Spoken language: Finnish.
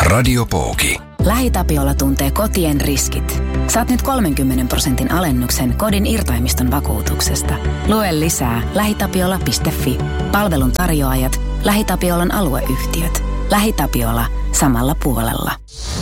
Radiopooki. LähiTapiola tuntee kotien riskit. Saat nyt 30% alennuksen kodin irtaimiston vakuutuksesta. Lue lisää lähitapiola.fi. Palvelun tarjoajat, LähiTapiolan alueyhtiöt. LähiTapiola samalla puolella.